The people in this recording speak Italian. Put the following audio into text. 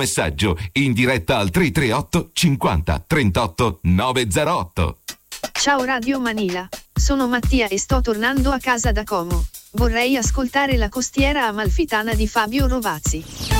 messaggio in diretta al 338 50 38 908. Ciao Radio Manila, sono Mattia e sto tornando a casa da Como. Vorrei ascoltare La costiera amalfitana di Fabio Rovazzi.